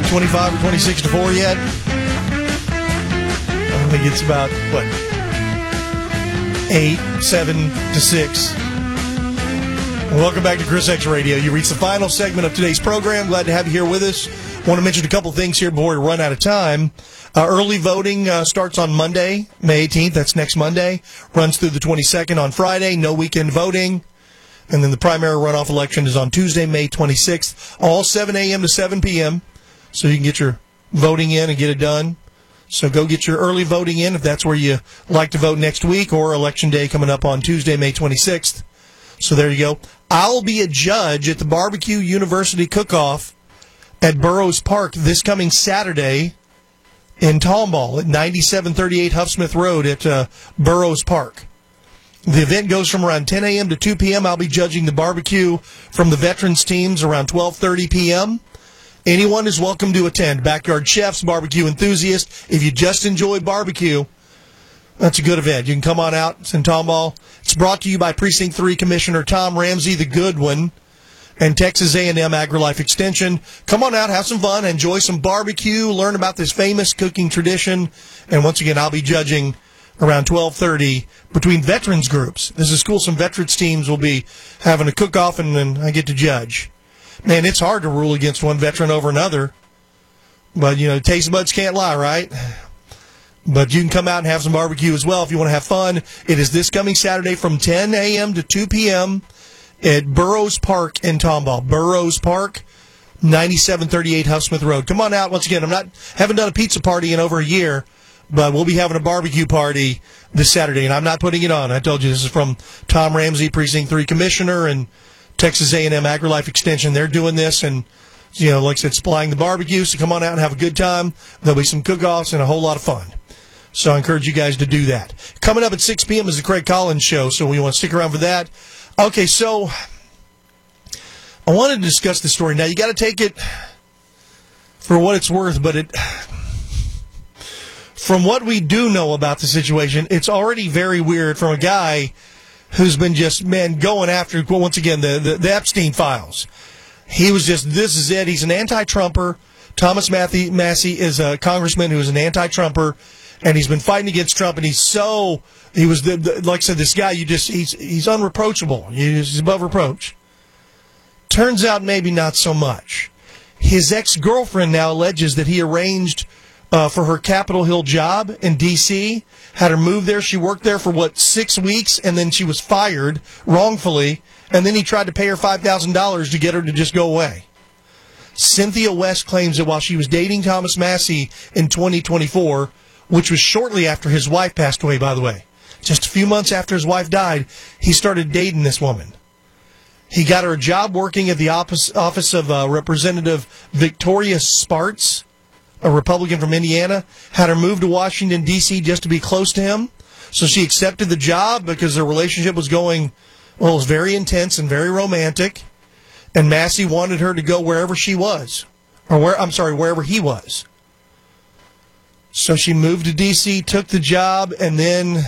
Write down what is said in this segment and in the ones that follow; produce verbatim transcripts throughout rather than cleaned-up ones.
twenty-five or twenty-six to four yet? I think it's about, what, eight, seven to six. Welcome back to Chris X Radio. You reached the final segment of today's program. Glad to have you here with us. Want to mention a couple things here before we run out of time. Uh, early voting uh, starts on Monday, May eighteenth. That's next Monday. Runs through the twenty-second on Friday. No weekend voting. And then the primary runoff election is on Tuesday, May twenty-sixth. All seven a.m. to seven p.m. So you can get your voting in and get it done. So go get your early voting in if that's where you like to vote next week, or Election Day coming up on Tuesday, May twenty-sixth. So there you go. I'll be a judge at the Barbecue University Cook-Off at Burroughs Park this coming Saturday in Tomball at ninety-seven thirty-eight Huffsmith Road at uh, Burroughs Park. The event goes from around ten a.m. to two p.m. I'll be judging the barbecue from the veterans teams around twelve thirty p.m. Anyone is welcome to attend. Backyard chefs, barbecue enthusiasts. If you just enjoy barbecue, that's a good event. You can come on out. It's in Tomball. It's brought to you by Precinct three Commissioner Tom Ramsey, the good one, and Texas A and M AgriLife Extension. Come on out, have some fun, enjoy some barbecue, learn about this famous cooking tradition. And once again, I'll be judging around twelve thirty between veterans groups. This is cool. Some veterans teams will be having a cook-off, and then I get to judge. Man, it's hard to rule against one veteran over another. But, you know, taste buds can't lie, right? But you can come out and have some barbecue as well if you want to have fun. It is this coming Saturday from ten a.m. to two p.m. at Burroughs Park in Tomball. Burroughs Park, ninety-seven thirty-eight Huffsmith Road. Come on out. Once again, I'm not haven't done a pizza party in over a year, but we'll be having a barbecue party this Saturday, and I'm not putting it on. I told you this is from Tom Ramsey, Precinct three Commissioner, and Texas A and M AgriLife Extension. They're doing this, and, you know, like I said, supplying the barbecue, so come on out and have a good time. There'll be some cook-offs and a whole lot of fun. So I encourage you guys to do that. Coming up at six p.m. is the Craig Collins Show, so we want to stick around for that. Okay, so I wanted to discuss this story. Now, you got to take it for what it's worth, but it, from what we do know about the situation, it's already very weird from a guy who's been just, man, going after, well, once again, the, the, the Epstein files. He was just, this is it. He's an anti-Trumper. Thomas Massey, Massey is a congressman who is an anti-Trumper, and he's been fighting against Trump, and he's so, he was, the, the, like I said, this guy, you just, he's he's unreproachable. He's above reproach. Turns out maybe not so much. His ex-girlfriend now alleges that he arranged uh, for her Capitol Hill job in D C, had her move there. She worked there for, what, six weeks, and then she was fired wrongfully, and then he tried to pay her five thousand dollars to get her to just go away. Cynthia West claims that while she was dating Thomas Massey in twenty twenty-four, which was shortly after his wife passed away, by the way, just a few months after his wife died, he started dating this woman. He got her a job working at the office, office of uh, Representative Victoria Spartz, a Republican from Indiana, had her move to Washington, D C just to be close to him. So she accepted the job because their relationship was going, well, it was very intense and very romantic. And Massey wanted her to go wherever she was. Or where, I'm sorry, wherever he was. So she moved to D C, took the job, and then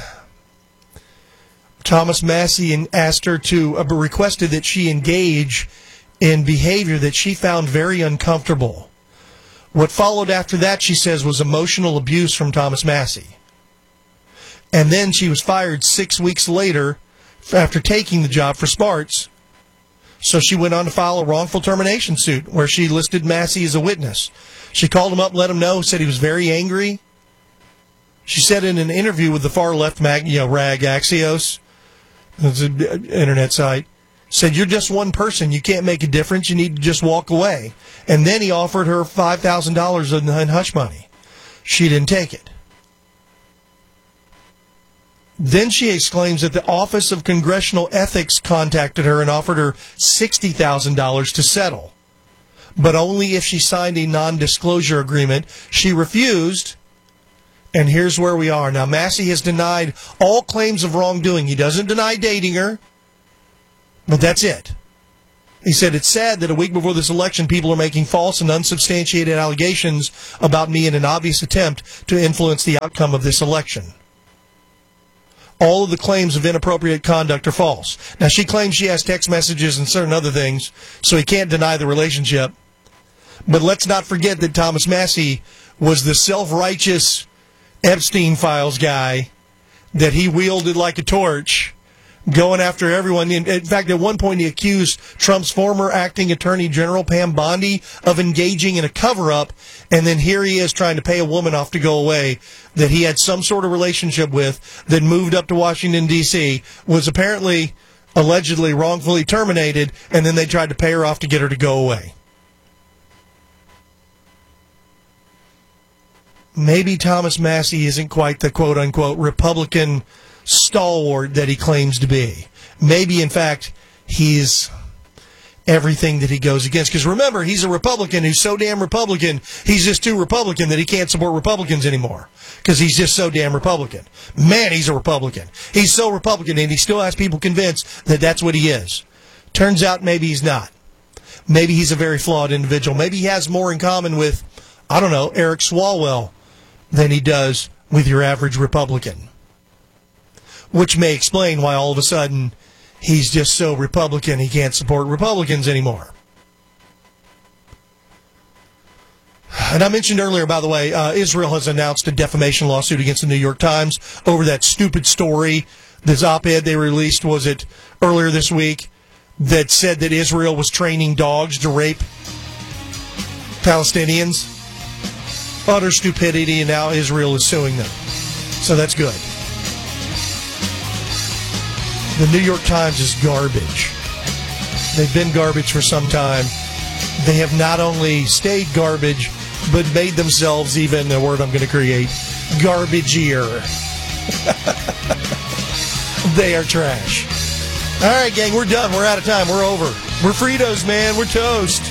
Thomas Massey asked her to, uh, requested that she engage in behavior that she found very uncomfortable. What followed after that, she says, was emotional abuse from Thomas Massey. And then she was fired six weeks later after taking the job for Spartz. So she went on to file a wrongful termination suit where she listed Massey as a witness. She called him up, let him know, said he was very angry. She said in an interview with the far left mag, you know, rag Axios, it's an internet site, said, you're just one person. You can't make a difference. You need to just walk away. And then he offered her five thousand dollars in hush money. She didn't take it. Then she exclaims that the Office of Congressional Ethics contacted her and offered her sixty thousand dollars to settle, but only if she signed a non-disclosure agreement. She refused, and here's where we are. Now, Massey has denied all claims of wrongdoing. He doesn't deny dating her, but that's it. He said, it's sad that a week before this election, people are making false and unsubstantiated allegations about me in an obvious attempt to influence the outcome of this election. All of the claims of inappropriate conduct are false. Now, she claims she has text messages and certain other things, so he can't deny the relationship. But let's not forget that Thomas Massie was the self-righteous Epstein Files guy that he wielded like a torch, going after everyone. In, in fact, at one point he accused Trump's former acting attorney general, Pam Bondi, of engaging in a cover-up, and then here he is trying to pay a woman off to go away that he had some sort of relationship with that moved up to Washington, D C, was apparently, allegedly, wrongfully terminated, and then they tried to pay her off to get her to go away. Maybe Thomas Massie isn't quite the quote-unquote Republican stalwart that he claims to be. Maybe, in fact, he's everything that he goes against. Because remember, he's a Republican who's so damn Republican, he's just too Republican that he can't support Republicans anymore. Because he's just so damn Republican. Man, he's a Republican. He's so Republican, and he still has people convinced that that's what he is. Turns out maybe he's not. Maybe he's a very flawed individual. Maybe he has more in common with, I don't know, Eric Swalwell than he does with your average Republican. Which may explain why all of a sudden he's just so Republican he can't support Republicans anymore. And I mentioned earlier, by the way, uh, Israel has announced a defamation lawsuit against the New York Times over that stupid story. This op-ed they released, was it earlier this week, that said that Israel was training dogs to rape Palestinians. Utter stupidity, and now Israel is suing them. So that's good. The New York Times is garbage. They've been garbage for some time. They have not only stayed garbage, but made themselves, even a word I'm going to create, garbagier. They are trash. All right, gang, we're done. We're out of time. We're over. We're Fritos, man. We're toast.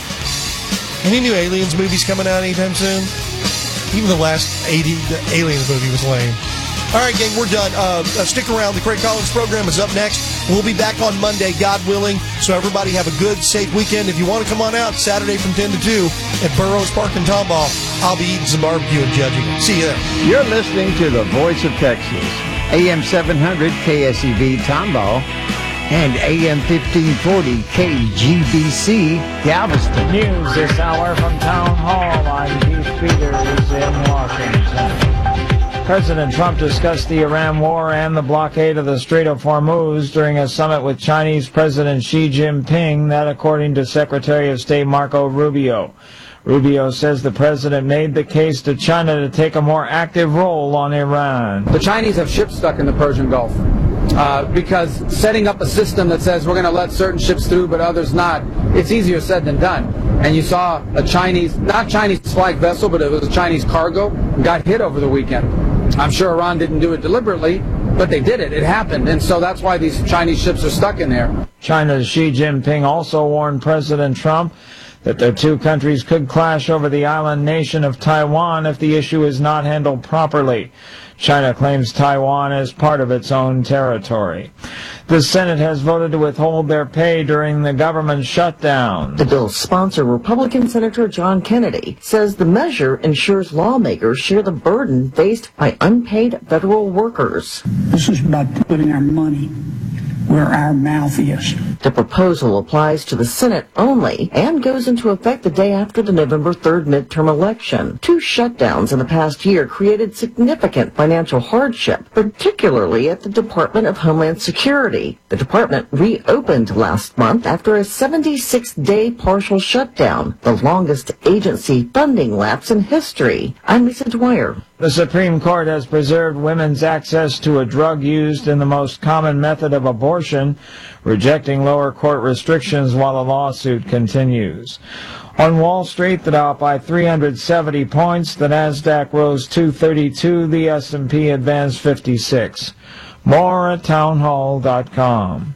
Any new Aliens movies coming out anytime soon? Even the last eighty the Aliens movie was lame. All right, gang, we're done. Uh, uh, stick around. The Craig Collins program is up next. We'll be back on Monday, God willing. So everybody have a good, safe weekend. If you want to come on out Saturday from ten to two at Burroughs Park in Tomball, I'll be eating some barbecue and judging it. See you there. You're listening to the Voice of Texas, A M seven hundred K S E V Tomball and A M fifteen forty K G B C Galveston. News this hour from Town Hall. I'm Keith Peters in Washington. President Trump discussed the Iran war and the blockade of the Strait of Hormuz during a summit with Chinese President Xi Jinping, that according to Secretary of State Marco Rubio. Rubio says the president made the case to China to take a more active role on Iran. The Chinese have ships stuck in the Persian Gulf uh, because setting up a system that says we're going to let certain ships through but others not, it's easier said than done. And you saw a Chinese, not Chinese flag vessel, but it was a Chinese cargo, got hit over the weekend. I'm sure Iran didn't do it deliberately, but they did it. It happened. And so that's why these Chinese ships are stuck in there. China's Xi Jinping also warned President Trump that the two countries could clash over the island nation of Taiwan if the issue is not handled properly. China claims Taiwan as part of its own territory. The Senate has voted to withhold their pay during the government shutdown. The bill's sponsor, Republican Senator John Kennedy, says the measure ensures lawmakers share the burden faced by unpaid federal workers. This is about putting our money where our mouth is. The proposal applies to the Senate only and goes into effect the day after the November third midterm election. Two shutdowns in the past year created significant financial hardship, particularly at the Department of Homeland Security. The department reopened last month after a seventy-six day partial shutdown, the longest agency funding lapse in history. I'm Lisa Dwyer. The Supreme Court has preserved women's access to a drug used in the most common method of abortion, rejecting lower court restrictions while the lawsuit continues. On Wall Street, the Dow up by three hundred seventy points, the Nasdaq rose two thirty-two, the S and P advanced fifty-six. More at townhall dot com.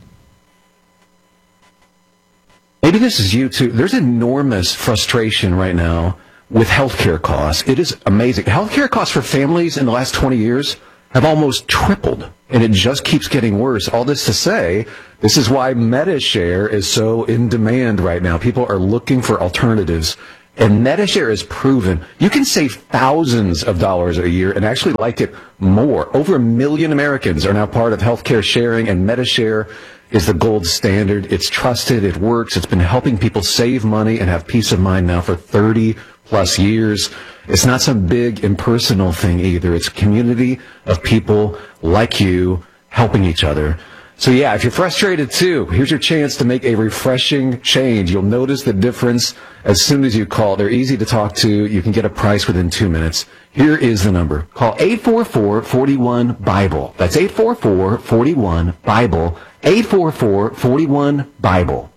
Maybe this is you too. There's enormous frustration right now with healthcare costs. It is amazing. Healthcare costs for families in the last twenty years have almost tripled, and it just keeps getting worse. All this to say, this is why MediShare is so in demand right now. People are looking for alternatives, And MediShare is proven you can save thousands of dollars a year and actually like it more. Over a million Americans are now part of healthcare sharing, and MediShare is the gold standard. It's trusted. It works. It's been helping people save money and have peace of mind now for thirty plus years. It's not some big impersonal thing either. It's a community of people like you helping each other. So yeah, if you're frustrated too, here's your chance to make a refreshing change. You'll notice the difference as soon as you call. They're easy to talk to. You can get a price within two minutes. Here is the number. Call eight four four, four one, BIBLE. That's eight four four, four one, BIBLE. eight four four, four one, BIBLE.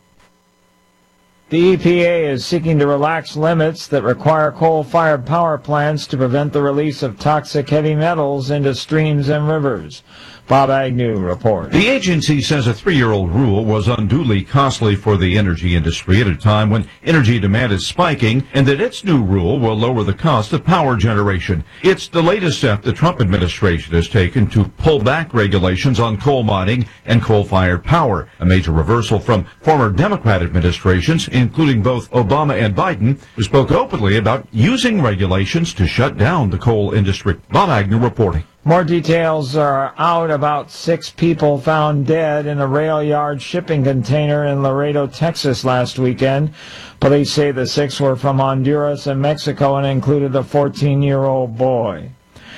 The E P A is seeking to relax limits that require coal-fired power plants to prevent the release of toxic heavy metals into streams and rivers. Bob Agnew reports. The agency says a three-year-old rule was unduly costly for the energy industry at a time when energy demand is spiking, and that its new rule will lower the cost of power generation. It's the latest step the Trump administration has taken to pull back regulations on coal mining and coal-fired power, a major reversal from former Democrat administrations, including both Obama and Biden, who spoke openly about using regulations to shut down the coal industry. Bob Agnew reporting. More details are out about six people found dead in a rail yard shipping container in Laredo, Texas last weekend. Police say the six were from Honduras and Mexico and included a fourteen-year-old boy.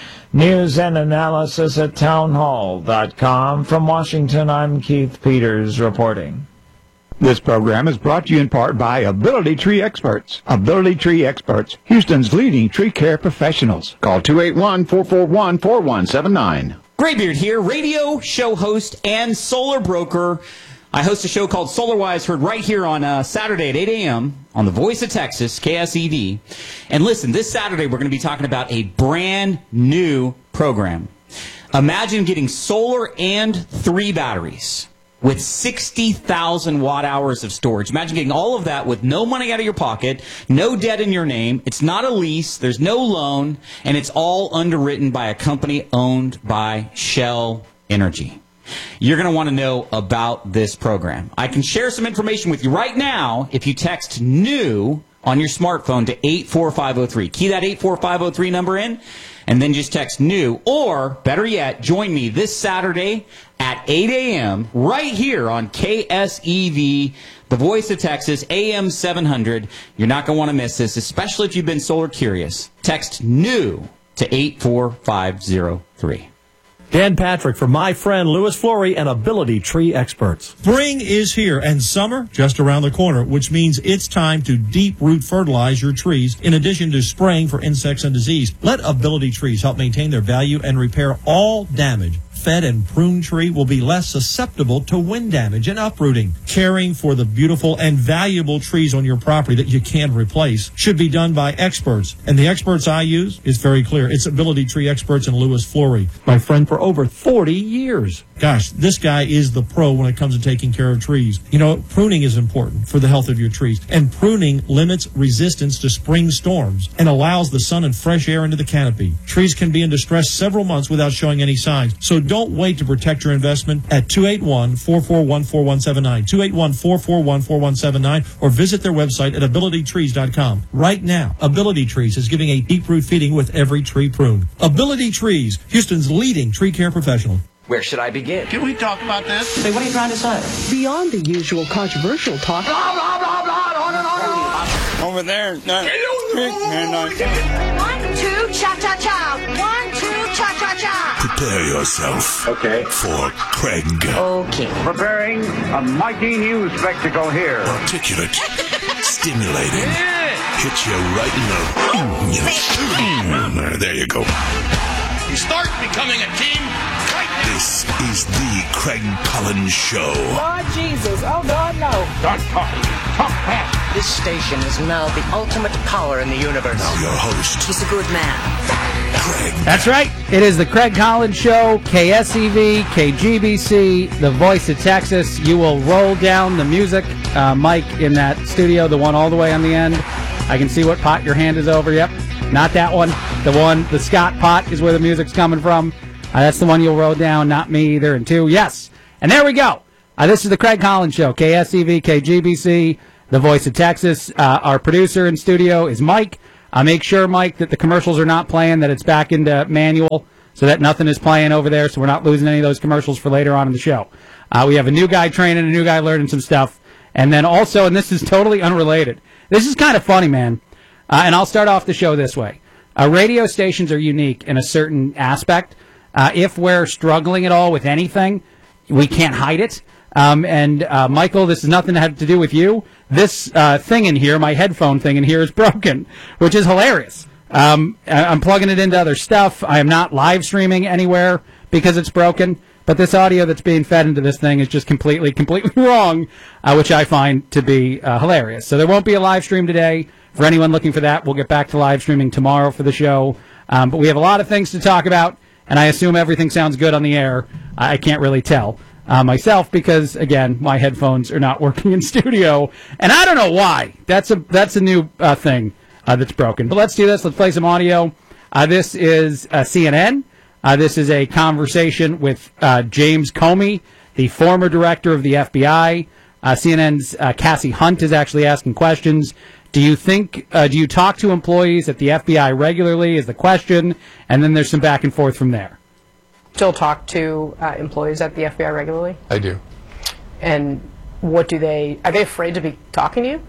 News and analysis at townhall dot com. From Washington, I'm Keith Peters reporting. This program is brought to you in part by Ability Tree Experts. Ability Tree Experts, Houston's leading tree care professionals. Call two eight one, four four one, four one seven nine. Graybeard here, radio, show host, and solar broker. I host a show called SolarWise, heard right here on uh, Saturday at eight a.m. on the Voice of Texas, K S E V. And listen, this Saturday we're going to be talking about a brand new program. Imagine getting solar and three batteries with sixty thousand watt hours of storage. Imagine getting all of that with no money out of your pocket, no debt in your name. It's not a lease. There's no loan. And it's all underwritten by a company owned by Shell Energy. You're going to want to know about this program. I can share some information with you right now if you text NEW on your smartphone to eight four five oh three. Key that eight four five oh three number in, and then just text NEW. Or, better yet, join me this Saturday at eight a.m. right here on K S E V, the Voice of Texas, A M seven hundred. You're not going to want to miss this, especially if you've been solar curious. Text NEW to eight four five oh three. Dan Patrick for my friend Louis Flory and Ability Tree Experts. Spring is here and summer just around the corner, which means it's time to deep root fertilize your trees in addition to spraying for insects and disease. Let Ability Trees help maintain their value and repair all damage. Fed and pruned tree will be less susceptible to wind damage and uprooting. Caring for the beautiful and valuable trees on your property that you can't replace should be done by experts. And the experts I use is very clear. It's Ability Tree Experts and Louis Flory, my friend for over forty years. Gosh, this guy is the pro when it comes to taking care of trees. You know, pruning is important for the health of your trees. And pruning limits resistance to spring storms and allows the sun and fresh air into the canopy. Trees can be in distress several months without showing any signs. So don't wait to protect your investment at two eight one, four four one, four one seven nine, two eight one, four four one, four one seven nine, or visit their website at ability trees dot com. Right now, Ability Trees is giving a deep root feeding with every tree pruned. Ability Trees, Houston's leading tree care professional. Where should I begin? Can we talk about this? Say, what are you trying to say? Beyond the usual controversial talk. Blah, blah, blah, blah, on and on and on. Over there. No. One, two, cha-cha-cha. One, two, cha-cha-cha. Prepare yourself. Okay. For Craig. Okay. Preparing a mighty new spectacle here. Articulate. Stimulating. Hit you right in the... There you go. You start becoming a team. This is the Craig Collins Show. Lord Jesus, oh God, no. Start talking. Talk fast. This station is now the ultimate power in the universe. Now your host. He's a good man. Craig. That's right. It is the Craig Collins Show, K S E V, K G B C, the Voice of Texas. You will roll down the music. Uh, Mike in that studio, the one all the way on the end. I can see what pot your hand is over. Yep. Not that one. The one, the Scott pot is where the music's coming from. Uh, that's the one you'll roll down, not me either. And two, yes. And there we go. Uh, this is the Craig Collins Show, K S E V, K G B C, the voice of Texas. Uh, our producer in studio is Mike. Uh, make sure, Mike, that the commercials are not playing, that it's back into manual so that nothing is playing over there, so we're not losing any of those commercials for later on in the show. Uh, we have a new guy training, a new guy learning some stuff. And then also, and this is totally unrelated, this is kind of funny, man, uh, and I'll start off the show this way. Uh, radio stations are unique in a certain aspect. Uh, if we're struggling at all with anything, we can't hide it. Um, and, uh, Michael, this is nothing to have to do with you. This uh, thing in here, my headphone thing in here, is broken, which is hilarious. Um, I'm plugging it into other stuff. I am not live streaming anywhere because it's broken. But this audio that's being fed into this thing is just completely, completely wrong, uh, which I find to be uh, hilarious. So there won't be a live stream today. For anyone looking for that, we'll get back to live streaming tomorrow for the show. Um, but we have a lot of things to talk about, and I assume everything sounds good on the air. I can't really tell uh, myself because, again, my headphones are not working in studio, and I don't know why. That's a that's a new uh, thing uh, that's broken. But let's do this. Let's play some audio. Uh, this is uh, C N N. Uh, this is a conversation with uh, James Comey, the former director of the F B I. Uh, C N N's uh, Cassie Hunt is actually asking questions. Do you think, uh, do you talk to employees at the F B I regularly is the question, and then there's some back and forth from there. Still talk to uh, employees at the F B I regularly? I do. And what do they, are they afraid to be talking to you?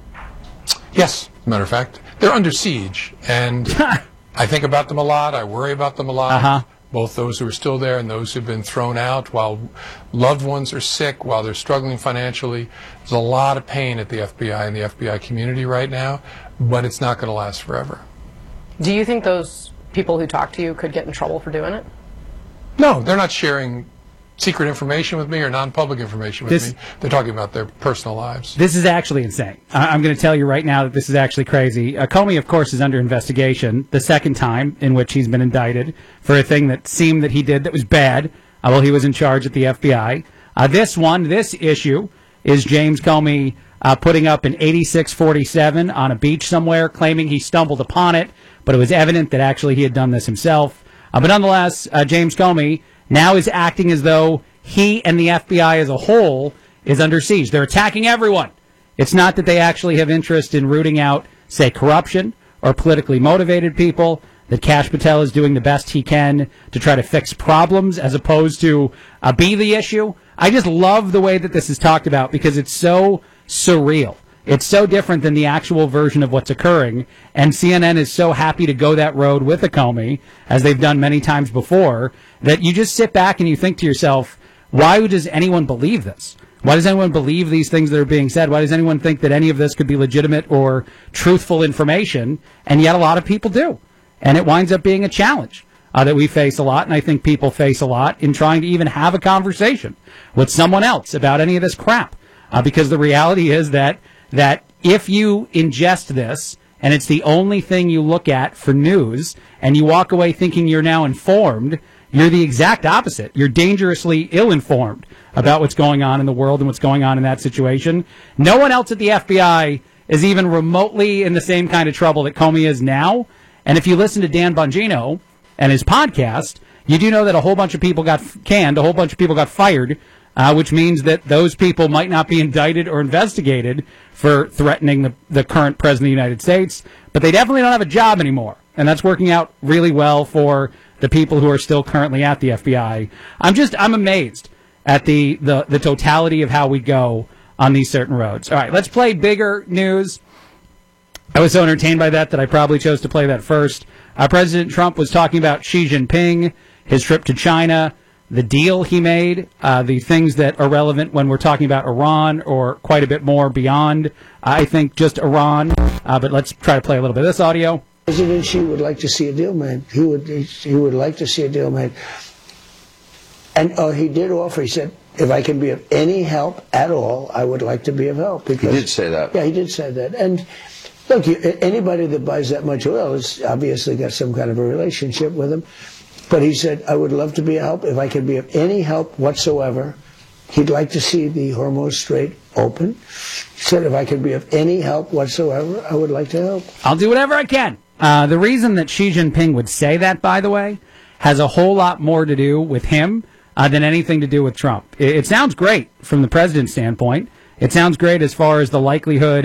Yes, as a matter of fact. They're under siege, and I think about them a lot. I worry about them a lot. Uh-huh. Both those who are still there and those who've been thrown out while loved ones are sick, while they're struggling financially. There's a lot of pain at the F B I and the F B I community right now, but it's not going to last forever. Do you think those people who talk to you could get in trouble for doing it? No, they're not sharing secret information with me or non-public information with This- me. They're talking about their personal lives. This is actually insane. I- I'm going to tell you right now that this is actually crazy. Uh, Comey, of course, is under investigation, the second time in which he's been indicted for a thing that seemed that he did that was bad uh, while he was in charge at the F B I. Uh, this one, this issue, is James Comey uh, putting up an eighty-six forty-seven on a beach somewhere, claiming he stumbled upon it, but it was evident that actually he had done this himself. Uh, but nonetheless, uh, James Comey now is acting as though he and the F B I as a whole is under siege. They're attacking everyone. It's not that they actually have interest in rooting out, say, corruption or politically motivated people, that Kash Patel is doing the best he can to try to fix problems as opposed to uh, be the issue. I just love the way that this is talked about because it's so surreal. It's so different than the actual version of what's occurring, and C N N is so happy to go that road with a Comey, as they've done many times before, that you just sit back and you think to yourself, why does anyone believe this? Why does anyone believe these things that are being said? Why does anyone think that any of this could be legitimate or truthful information? And yet a lot of people do. And it winds up being a challenge uh, that we face a lot, and I think people face a lot in trying to even have a conversation with someone else about any of this crap. Uh, because the reality is that that if you ingest this, and it's the only thing you look at for news, and you walk away thinking you're now informed, you're the exact opposite. You're dangerously ill-informed about what's going on in the world and what's going on in that situation. No one else at the F B I is even remotely in the same kind of trouble that Comey is now. And if you listen to Dan Bongino and his podcast, you do know that a whole bunch of people got canned, a whole bunch of people got fired, uh, which means that those people might not be indicted or investigated for threatening the, the current president of the United States, but they definitely don't have a job anymore. And that's working out really well for the people who are still currently at the F B I. I'm just, I'm amazed at the, the, the totality of how we go on these certain roads. All right, let's play bigger news. I was so entertained by that that I probably chose to play that first. Uh, President Trump was talking about Xi Jinping, his trip to China, the deal he made, uh, the things that are relevant when we're talking about Iran or quite a bit more beyond, I think, just Iran. Uh, but let's try to play a little bit of this audio. President Xi would like to see a deal made. He would he would like to see a deal made. And uh, he did offer, he said, if I can be of any help at all, I would like to be of help. Because, he did say that. Yeah, he did say that. And look, you, anybody that buys that much oil has obviously got some kind of a relationship with him. But he said, I would love to be of help. If I can be of any help whatsoever, he'd like to see the Hormuz Strait open. He said, if I could be of any help whatsoever, I would like to help. I'll do whatever I can. Uh, the reason that Xi Jinping would say that, by the way, has a whole lot more to do with him uh, than anything to do with Trump. It, it sounds great from the president's standpoint. It sounds great as far as the likelihood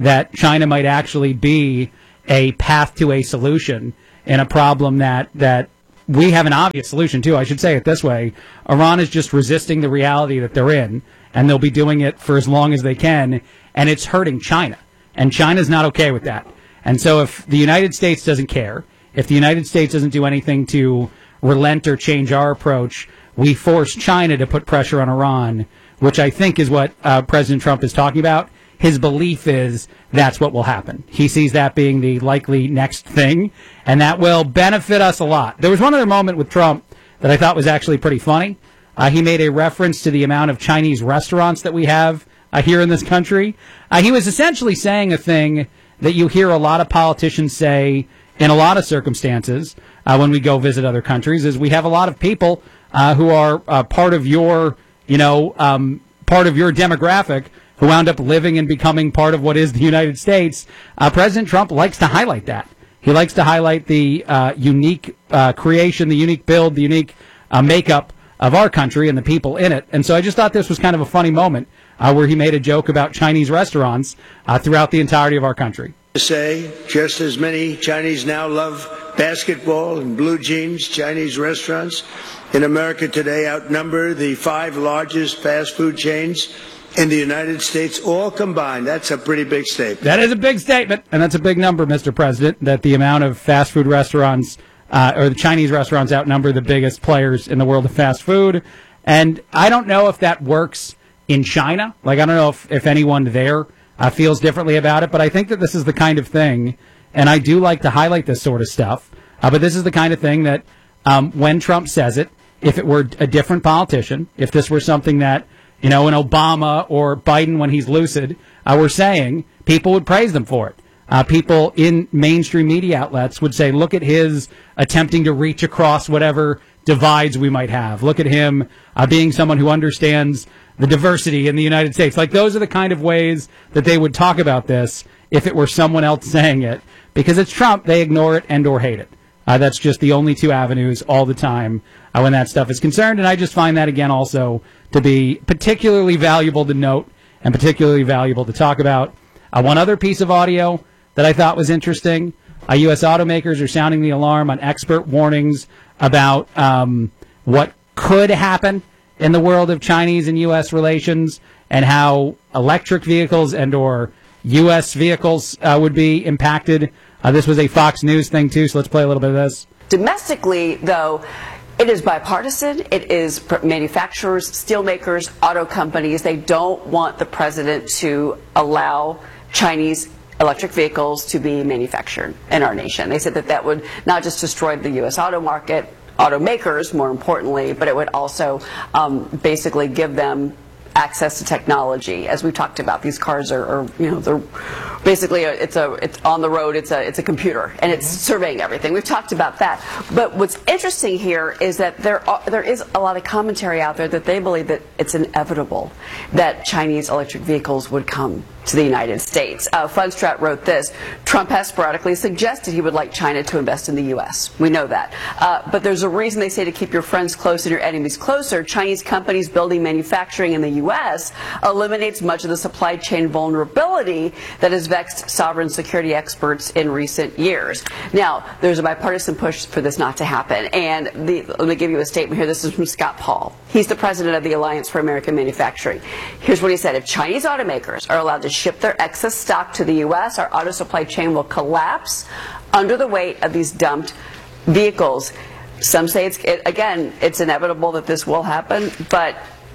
that China might actually be a path to a solution in a problem that, that we have an obvious solution to. I should say it this way. Iran is just resisting the reality that they're in, and they'll be doing it for as long as they can, and it's hurting China. And China's not okay with that. And so if the United States doesn't care, if the United States doesn't do anything to relent or change our approach, we force China to put pressure on Iran, which I think is what uh, President Trump is talking about. His belief is that's what will happen. He sees that being the likely next thing, and that will benefit us a lot. There was one other moment with Trump that I thought was actually pretty funny. Uh, he made a reference to the amount of Chinese restaurants that we have uh, here in this country. Uh, he was essentially saying a thing that you hear a lot of politicians say in a lot of circumstances uh, when we go visit other countries, is we have a lot of people uh, who are uh, part of your, you know, um, part of your demographic who wound up living and becoming part of what is the United States. Uh, President Trump likes to highlight that. He likes to highlight the uh, unique uh, creation, the unique build, the unique uh, makeup of our country and the people in it. And so I just thought this was kind of a funny moment uh, where he made a joke about Chinese restaurants uh, throughout the entirety of our country. To say, just as many Chinese now love basketball and blue jeans, Chinese restaurants in America today outnumber the five largest fast food chains in the United States, all combined. That's a pretty big statement. That is a big statement, and that's a big number, Mister President, that the amount of fast food restaurants, uh, or the Chinese restaurants outnumber the biggest players in the world of fast food. And I don't know if that works in China. Like, I don't know if, if anyone there uh, feels differently about it, but I think that this is the kind of thing, and I do like to highlight this sort of stuff, uh, but this is the kind of thing that um, when Trump says it, if it were a different politician, if this were something that, you know, an Obama or Biden when he's lucid, uh, were saying, people would praise them for it. Uh, people in mainstream media outlets would say, look at his attempting to reach across whatever divides we might have. Look at him uh, being someone who understands the diversity in the United States. Like, those are the kind of ways that they would talk about this if it were someone else saying it. Because it's Trump, they ignore it and or hate it. Uh, that's just the only two avenues all the time uh, when that stuff is concerned. And I just find that, again, also to be particularly valuable to note and particularly valuable to talk about. Uh, one other piece of audio that I thought was interesting, uh, U S automakers are sounding the alarm on expert warnings about um, what could happen in the world of Chinese and U S relations and how electric vehicles and or U S vehicles uh, would be impacted. Uh, this was a Fox News thing, too, so let's play a little bit of this. Domestically, though, it is bipartisan. It is manufacturers, steelmakers, auto companies. They don't want the president to allow Chinese electric vehicles to be manufactured in our nation. They said that that would not just destroy the U S auto market, automakers, more importantly, but it would also um, basically give them access to technology. As we've talked about, these cars are, are you know, they're basically a, it's a it's on the road. It's a it's a computer and it's surveying everything. We've talked about that. But what's interesting here is that there are, there is a lot of commentary out there that they believe that it's inevitable that Chinese electric vehicles would come to the United States. Uh, Funstrat wrote this: Trump has sporadically suggested he would like China to invest in the U S. We know that. Uh, but there's a reason they say to keep your friends close and your enemies closer. Chinese companies building manufacturing in the U S eliminates much of the supply chain vulnerability that has vexed sovereign security experts in recent years. Now, there's a bipartisan push for this not to happen. And the, let me give you a statement here. This is from Scott Paul. He's the president of the Alliance for American Manufacturing. Here's what he said: if Chinese automakers are allowed to ship their excess stock to the U S, our auto supply chain will collapse under the weight of these dumped vehicles. Some say it's, it, again, it's inevitable that this will happen, but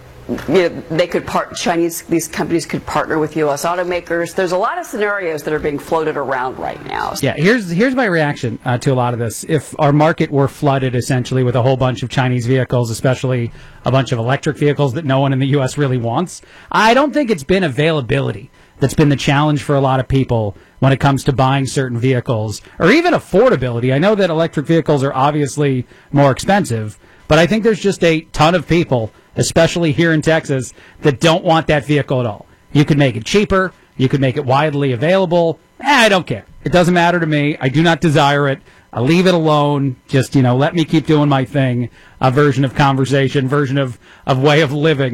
you know, they could part, Chinese, these companies could partner with U S automakers. There's a lot of scenarios that are being floated around right now. Yeah, here's here's my reaction uh, to a lot of this. If our market were flooded essentially with a whole bunch of Chinese vehicles, especially a bunch of electric vehicles that no one in the U S really wants, I don't think it's been availability that's been the challenge for a lot of people when it comes to buying certain vehicles, or even affordability. I know that electric vehicles are obviously more expensive, but I think there's just a ton of people, especially here in Texas, that don't want that vehicle at all. You could make it cheaper. You could make it widely available. Eh, I don't care. It doesn't matter to me. I do not desire it. I'll leave it alone. Just, you know, let me keep doing my thing. A version of conversation, version of, of way of living.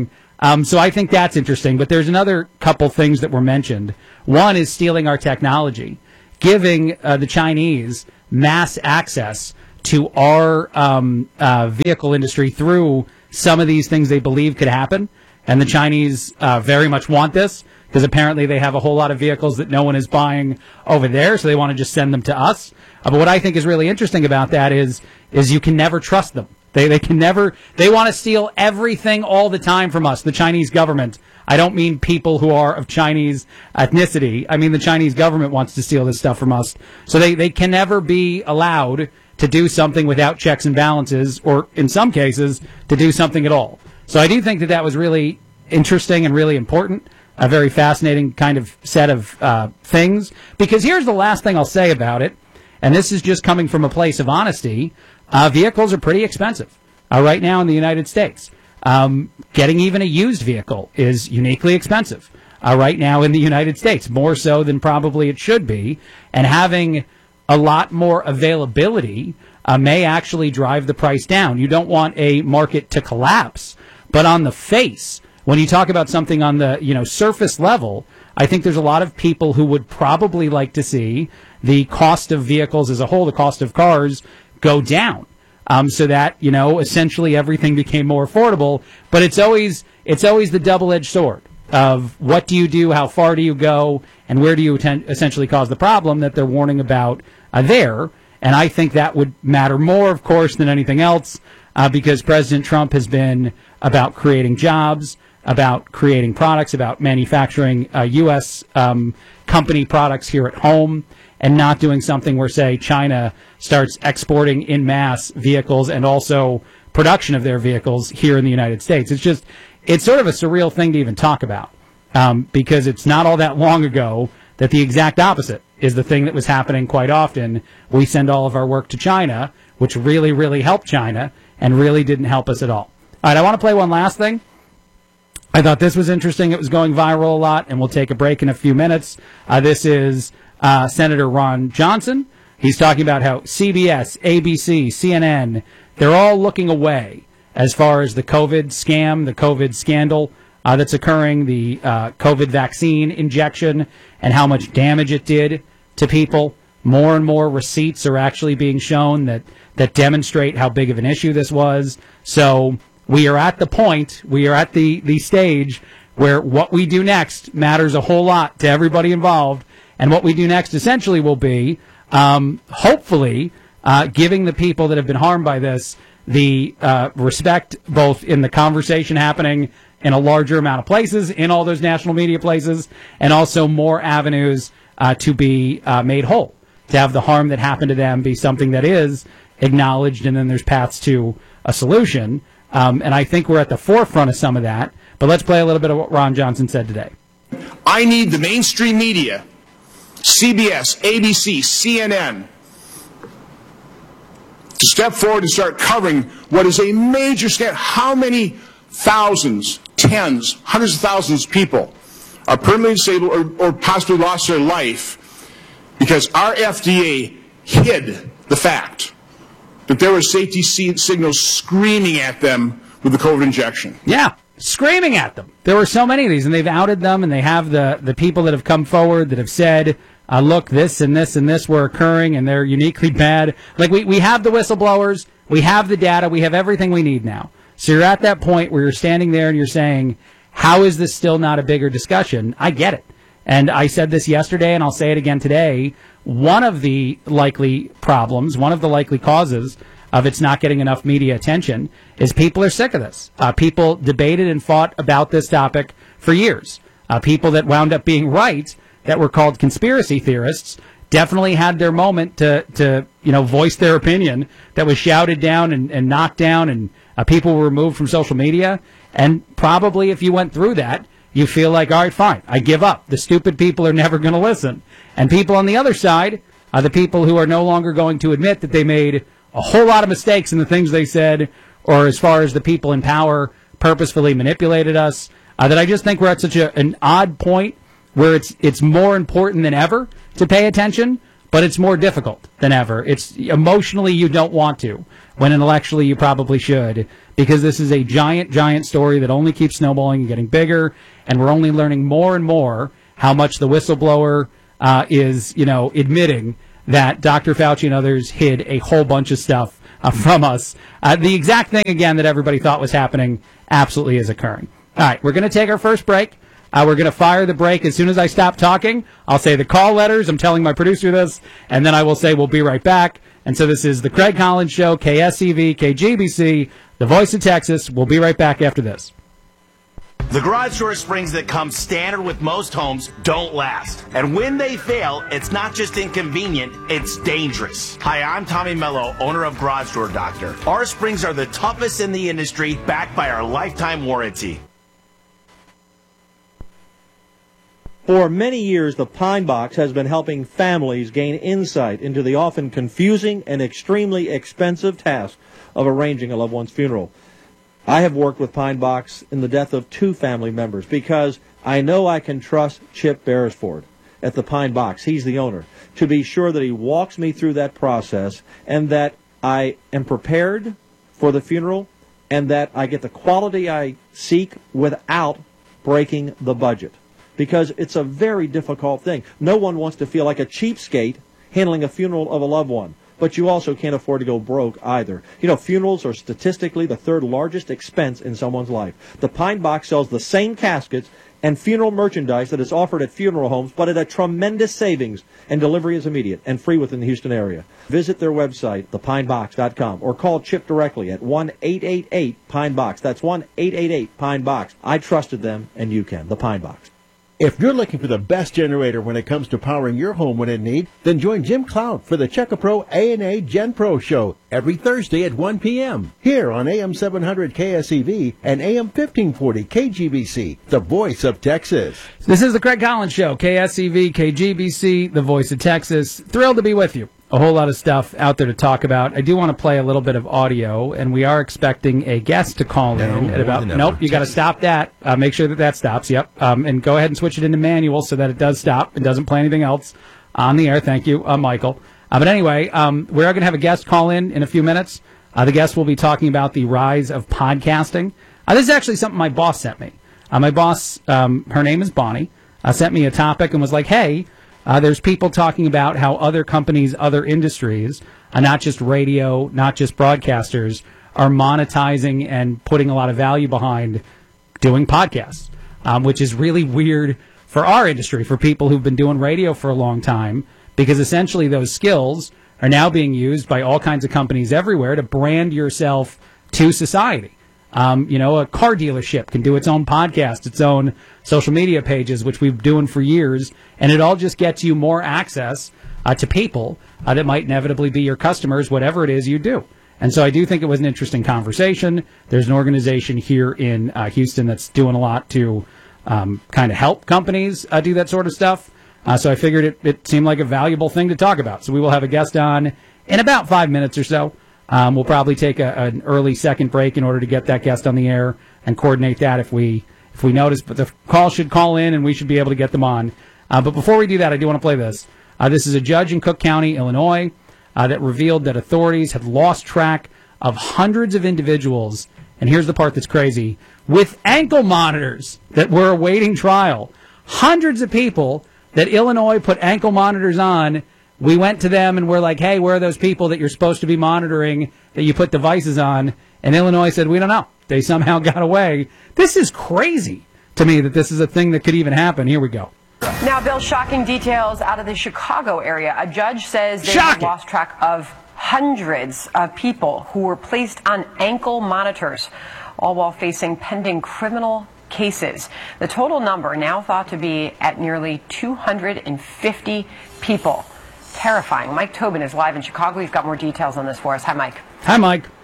Um, so I think that's interesting. But there's another couple things that were mentioned. One is stealing our technology, giving uh, the Chinese mass access to our um, uh, vehicle industry through some of these things they believe could happen. And the Chinese uh, very much want this because apparently they have a whole lot of vehicles that no one is buying over there, so they want to just send them to us. Uh, but what I think is really interesting about that is is you can never trust them. They they can never. They want to steal everything all the time from us. The Chinese government. I don't mean people who are of Chinese ethnicity. I mean the Chinese government wants to steal this stuff from us. So they, they can never be allowed to do something without checks and balances, or in some cases, to do something at all. So I do think that that was really interesting and really important, a very fascinating kind of set of uh, things. Because here's the last thing I'll say about it, and this is just coming from a place of honesty. Uh, vehicles are pretty expensive uh, right now in the United States. Um, getting even a used vehicle is uniquely expensive uh, right now in the United States, more so than probably it should be. And having a lot more availability uh, may actually drive the price down. You don't want a market to collapse, but on the face, when you talk about something on the you know surface level, I think there's a lot of people who would probably like to see the cost of vehicles as a whole, the cost of cars, go down. Um, so that, you know, essentially everything became more affordable. But it's always it's always the double-edged sword of what do you do, how far do you go, and where do you atten- essentially cause the problem that they're warning about uh, there. And I think that would matter more, of course, than anything else, uh, because President Trump has been about creating jobs, about creating products, about manufacturing uh, U S um, company products here at home, and not doing something where, say, China starts exporting in mass vehicles and also production of their vehicles here in the United States. It's just, it's sort of a surreal thing to even talk about um, because it's not all that long ago that the exact opposite is the thing that was happening quite often. We send all of our work to China, which really, really helped China and really didn't help us at all. All right, I want to play one last thing. I thought this was interesting. It was going viral a lot, and we'll take a break in a few minutes. Uh, this is Uh, Senator Ron Johnson. He's talking about how C B S, A B C, C N N, they're all looking away as far as the COVID scam, the COVID scandal uh, that's occurring, the uh, COVID vaccine injection, and how much damage it did to people. More and more receipts are actually being shown that, that demonstrate how big of an issue this was. So we are at the point, we are at the, the stage where what we do next matters a whole lot to everybody involved. And what we do next essentially will be, um, hopefully, uh, giving the people that have been harmed by this the uh, respect both in the conversation happening in a larger amount of places, in all those national media places, and also more avenues uh, to be uh, made whole, to have the harm that happened to them be something that is acknowledged, and then there's paths to a solution. Um, and I think we're at the forefront of some of that. But let's play a little bit of what Ron Johnson said today. I need the mainstream media, C B S, A B C, C N N, to step forward and start covering what is a major scandal. How many thousands, tens, hundreds of thousands of people are permanently disabled or, or possibly lost their life because our F D A hid the fact that there were safety signals screaming at them with the COVID injection. Yeah. Screaming at them. There were so many of these, and they've outed them, and they have the, the people that have come forward that have said, uh, look, this and this and this were occurring, and they're uniquely bad. Like, we, we have the whistleblowers, we have the data, we have everything we need now. So you're at that point where you're standing there and you're saying, how is this still not a bigger discussion? I get it. And I said this yesterday, and I'll say it again today. One of the likely problems, one of the likely causes of it's not getting enough media attention is people are sick of this. Uh, people debated and fought about this topic for years. Uh, people that wound up being right, that were called conspiracy theorists, definitely had their moment to, to you know, voice their opinion that was shouted down and, and knocked down, and uh, people were removed from social media. And probably if you went through that, you feel like, all right, fine, I give up. The stupid people are never going to listen. And people on the other side are the people who are no longer going to admit that they made a whole lot of mistakes in the things they said, or as far as the people in power purposefully manipulated us, uh, that I just think we're at such a, an odd point where it's it's more important than ever to pay attention. but it's more difficult than ever. It's emotionally you don't want to, when intellectually you probably should, because this is a giant, giant story that only keeps snowballing and getting bigger, and we're only learning more and more how much the whistleblower uh, is, you know, admitting that Doctor Fauci and others hid a whole bunch of stuff uh, from us. Uh, the exact thing, again, that everybody thought was happening absolutely is occurring. All right, we're going to take our first break. Uh, we're going to fire the break. As soon as I stop talking, I'll say the call letters. I'm telling my producer this, and then I will say we'll be right back. And so this is the Craig Collins Show, K S E V, K G B C, the Voice of Texas. We'll be right back after this. The garage door springs that come standard with most homes don't last. And when they fail, it's not just inconvenient, it's dangerous. Hi, I'm Tommy Mello, owner of Garage Door Doctor. Our springs are the toughest in the industry, backed by our lifetime warranty. For many years, the Pine Box has been helping families gain insight into the often confusing and extremely expensive task of arranging a loved one's funeral. I have worked with Pine Box in the death of two family members because I know I can trust Chip Beresford at the Pine Box, he's the owner, to be sure that he walks me through that process and that I am prepared for the funeral and that I get the quality I seek without breaking the budget. Because it's a very difficult thing. No one wants to feel like a cheapskate handling a funeral of a loved one. But you also can't afford to go broke either. You know, funerals are statistically the third largest expense in someone's life. The Pine Box sells the same caskets and funeral merchandise that is offered at funeral homes, but at a tremendous savings, and delivery is immediate and free within the Houston area. Visit their website, the pine box dot com, or call Chip directly at one eight eight eight Pine Box. That's one eight eight eight Pine Box. I trusted them, and you can. The Pine Box. If you're looking for the best generator when it comes to powering your home when in need, then join Jim Cloud for the Checkapro A and A Gen Pro Show every Thursday at one p.m. here on A M seven hundred K S E V and A M fifteen forty K G B C, the voice of Texas. This is the Craig Collins Show, K S E V, K G B C, the voice of Texas. Thrilled to be with you. A whole lot of stuff out there to talk about. I do want to play a little bit of audio, and we are expecting a guest to call no, in at about. Nope, you got to stop that. Uh, make sure that that stops. Yep, um, and go ahead and switch it into manual so that it does stop. It doesn't play anything else on the air. Thank you, uh, Michael. Uh, but anyway, um, we're going to have a guest call in in a few minutes. Uh, the guest will be talking about the rise of podcasting. Uh, this is actually something my boss sent me. Uh, my boss, um, her name is Bonnie, uh, sent me a topic and was like, "Hey." Uh, there's people talking about how other companies, other industries, uh, not just radio, not just broadcasters, are monetizing and putting a lot of value behind doing podcasts, um, which is really weird for our industry, for people who've been doing radio for a long time, because essentially those skills are now being used by all kinds of companies everywhere to brand yourself to society. Um, you know, a car dealership can do its own podcast, its own social media pages, which we've been doing for years, and it all just gets you more access uh, to people uh, that might inevitably be your customers, whatever it is you do. And so I do think it was an interesting conversation. There's an organization here in uh, Houston that's doing a lot to um, kind of help companies uh, do that sort of stuff. Uh, so I figured it, it seemed like a valuable thing to talk about. So we will have a guest on in about five minutes or so. Um, we'll probably take a, an early second break in order to get that guest on the air and coordinate that if we if we notice. But the call should call in, and we should be able to get them on. Uh, but before we do that, I do want to play this. Uh, this is a judge in Cook County, Illinois, uh, that revealed that authorities had lost track of hundreds of individuals, and here's the part that's crazy, with ankle monitors that were awaiting trial. Hundreds of people that Illinois put ankle monitors on. We went to them and we're like, hey, where are those people that you're supposed to be monitoring that you put devices on? And Illinois said, we don't know. They somehow got away. This is crazy to me that this is a thing that could even happen. Here we go. Now, Bill, shocking details out of the Chicago area. A judge says they have lost track of hundreds of people who were placed on ankle monitors, all while facing pending criminal cases. The total number now thought to be at nearly two hundred fifty people. Terrifying. Mike Tobin is live in Chicago. He's got more details on this for us. Hi, Mike. Hi, Mike.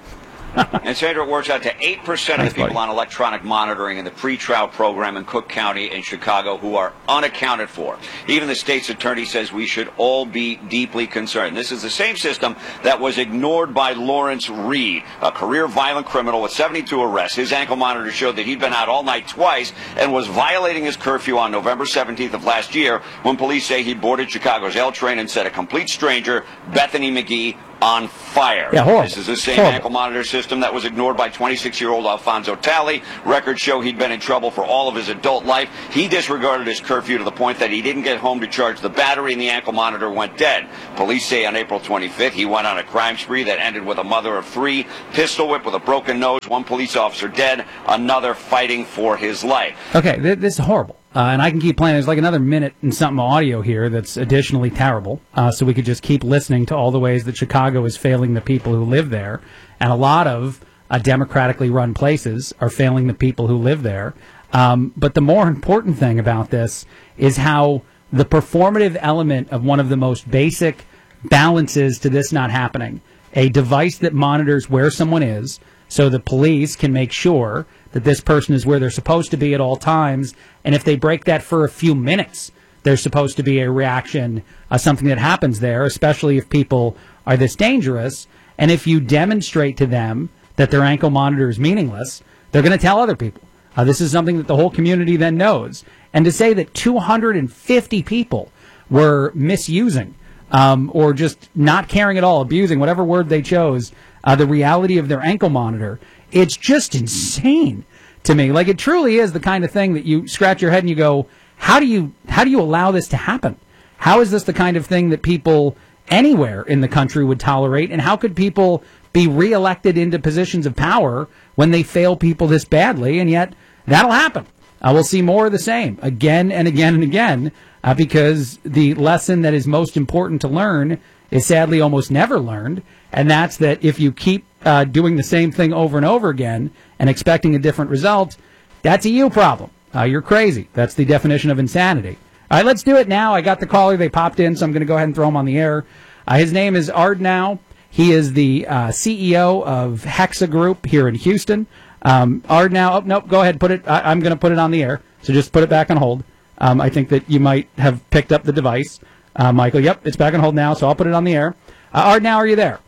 And Sandra, it works out to eight percent of the people on electronic monitoring in the pre-trial program in Cook County in Chicago who are unaccounted for. Even the state's attorney says we should all be deeply concerned. This is the same system that was ignored by Lawrence Reed, a career violent criminal with seventy-two arrests. His ankle monitor showed that he'd been out all night twice and was violating his curfew on November seventeenth of last year when police say he boarded Chicago's L train and set a complete stranger, Bethany McGee, on fire. Yeah, horrible. This is the same Horrible. ankle monitor system that was ignored by twenty-six-year-old Alfonso Talley. Records show he'd been in trouble for all of his adult life. He disregarded his curfew to the point that he didn't get home to charge the battery and the ankle monitor went dead. Police say on April twenty-fifth he went on a crime spree that ended with a mother of three, pistol whip with a broken nose, one police officer dead, another fighting for his life. Okay, th- this is horrible. Uh, and I can keep playing. There's like another minute and something audio here that's additionally terrible. Uh, so we could just keep listening to all the ways that Chicago is failing the people who live there. And a lot of uh, democratically run places are failing the people who live there. Um, but the more important thing about this is how the performative element of one of the most basic balances to this not happening, a device that monitors where someone is so the police can make sure that this person is where they're supposed to be at all times. And if they break that for a few minutes, there's supposed to be a reaction, uh, something that happens there, especially if people are this dangerous. And if you demonstrate to them that their ankle monitor is meaningless, they're going to tell other people. Uh, this is something that the whole community then knows. And to say that two hundred fifty people were misusing um, or just not caring at all, abusing, whatever word they chose, uh, the reality of their ankle monitor, it's just insane to me. Like, it truly is the kind of thing that you scratch your head and you go, how do you how do you allow this to happen? How is this the kind of thing that people anywhere in the country would tolerate? And how could people be reelected into positions of power when they fail people this badly? And yet that'll happen. Uh, we'll see more of the same again and again and again uh, because the lesson that is most important to learn is sadly almost never learned. And that's that if you keep uh, doing the same thing over and over again and expecting a different result, that's a you problem. Uh, you're crazy. That's the definition of insanity. All right, let's do it now. I got the caller. They popped in, so I'm going to go ahead and throw him on the air. Uh, his name is Ardnow. He is the uh, C E O of Hexa Group here in Houston. Um, Ardnow, oh, nope, go ahead. Put it. I, I'm going to put it on the air, so just put it back on hold. Um, I think that you might have picked up the device. Uh, Michael, yep, it's back on hold now, so I'll put it on the air. Uh, Ardnow, are you there?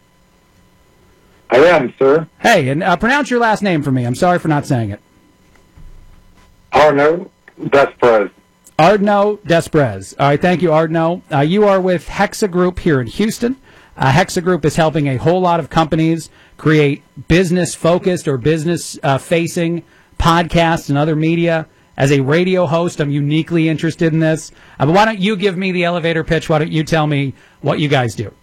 I am, sir. Hey, and uh, pronounce your last name for me. I'm sorry for not saying it. Ardnow Desprez. Ardnow Desprez. All right, thank you, Ardnow. Uh, you are with Hexa Group here in Houston. Uh, Hexa Group is helping a whole lot of companies create business-focused or business-facing podcasts and other media. As a radio host, I'm uniquely interested in this. Uh, but why don't you give me the elevator pitch? Why don't you tell me what you guys do?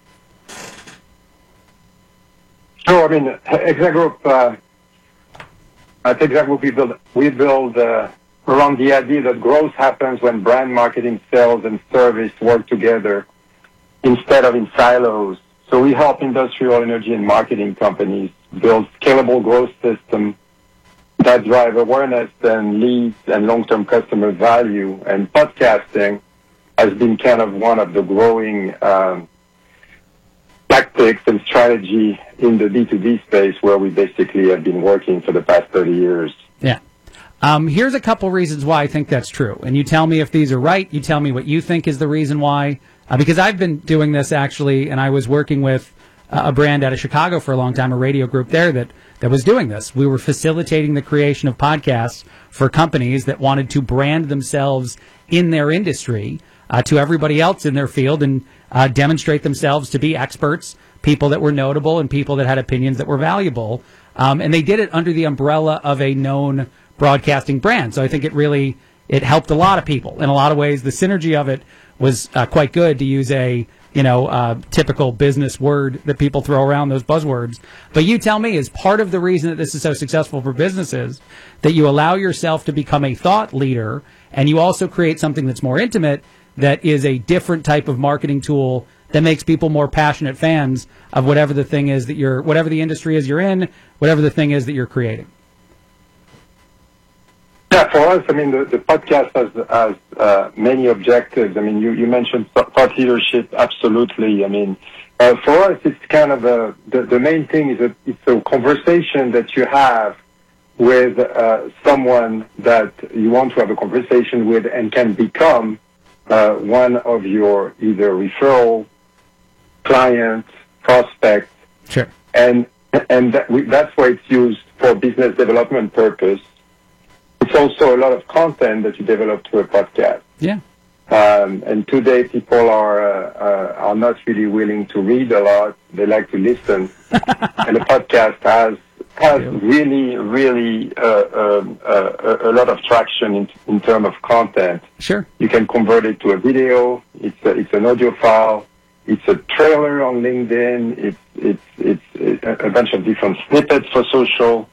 Sure. I mean, Hexa Group, uh, at Hexa Group, we build, we build uh, around the idea that growth happens when brand marketing, sales, and service work together instead of in silos. So we help industrial energy and marketing companies build scalable growth systems that drive awareness and leads and long-term customer value. And podcasting has been kind of one of the growing um, tactics and strategy in the B two B space where we basically have been working for the past thirty years. Yeah. Um, here's a couple reasons why I think that's true. And you tell me if these are right. You tell me what you think is the reason why. Uh, because I've been doing this, actually, and I was working with uh, a brand out of Chicago for a long time, a radio group there that, that was doing this. We were facilitating the creation of podcasts for companies that wanted to brand themselves in their industry uh, to everybody else in their field and uh, demonstrate themselves to be experts, people that were notable and people that had opinions that were valuable. Um, and they did it under the umbrella of a known broadcasting brand. So I think it really, it helped a lot of people. In a lot of ways, the synergy of it was uh, quite good, to use a, you know, uh, typical business word that people throw around, those buzzwords. But you tell me, is part of the reason that this is so successful for businesses that you allow yourself to become a thought leader and you also create something that's more intimate, that is a different type of marketing tool that makes people more passionate fans of whatever the thing is that you're, whatever the industry is you're in, whatever the thing is that you're creating? Yeah, for us, I mean, the, the podcast has, has uh, many objectives. I mean, you, you mentioned thought leadership, absolutely. I mean, Uh, for us, it's kind of a, the, the main thing is that it's a conversation that you have with uh, someone that you want to have a conversation with and can become uh, one of your either referral, client, prospect. Sure. And, and that we, that's why it's used for business development purpose. It's also a lot of content that you develop through a podcast. Yeah. Um, and today people are uh, uh, are not really willing to read a lot. They like to listen. And the podcast has has really, really uh, um, uh, a lot of traction in, in terms of content. Sure. You can convert it to a video. It's a, it's an audio file. It's a trailer on LinkedIn. It's it's it's a bunch of different snippets for social.